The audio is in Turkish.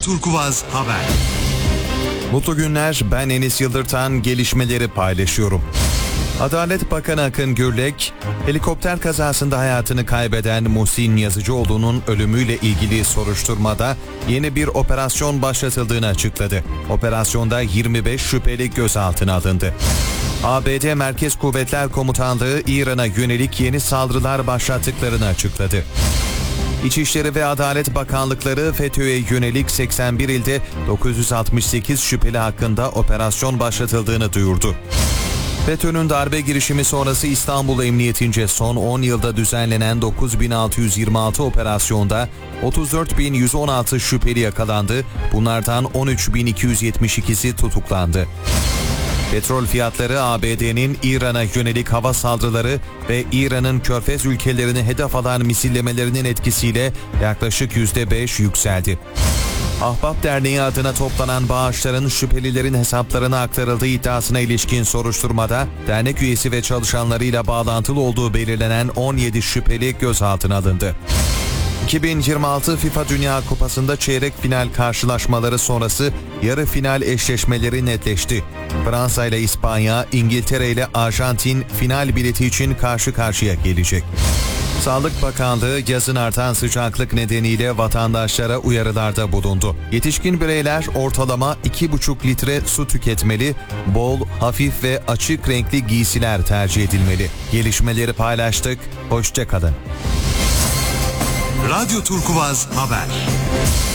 Turkuaz Haber. Mutlu günler, ben Enis Yıldırtan, gelişmeleri paylaşıyorum. Adalet Bakanı Akın Gürlek, helikopter kazasında hayatını kaybeden Muhsin Yazıcıoğlu'nun ölümüyle ilgili soruşturmada yeni bir operasyon başlatıldığını açıkladı. Operasyonda 25 şüpheli gözaltına alındı. ABD Merkez Kuvvetler Komutanlığı İran'a yönelik yeni saldırılar başlattıklarını açıkladı. İçişleri ve Adalet Bakanlıkları FETÖ'ye yönelik 81 ilde 968 şüpheli hakkında operasyon başlatıldığını duyurdu. FETÖ'nün darbe girişimi sonrası İstanbul Emniyeti'nce son 10 yılda düzenlenen 9626 operasyonda 34.116 şüpheli yakalandı. Bunlardan 13.272'si tutuklandı. Petrol fiyatları ABD'nin İran'a yönelik hava saldırıları ve İran'ın Körfez ülkelerini hedef alan misillemelerinin etkisiyle yaklaşık %5 yükseldi. Ahbap Derneği adına toplanan bağışların şüphelilerin hesaplarına aktarıldığı iddiasına ilişkin soruşturmada dernek üyesi ve çalışanlarıyla bağlantılı olduğu belirlenen 17 şüpheli gözaltına alındı. 2026 FIFA Dünya Kupası'nda çeyrek final karşılaşmaları sonrası yarı final eşleşmeleri netleşti. Fransa ile İspanya, İngiltere ile Arjantin final bileti için karşı karşıya gelecek. Sağlık Bakanlığı yazın artan sıcaklık nedeniyle vatandaşlara uyarılarda bulundu. Yetişkin bireyler ortalama 2,5 litre su tüketmeli, bol, hafif ve açık renkli giysiler tercih edilmeli. Gelişmeleri paylaştık, hoşça kalın. Radyo Turkuaz Haber.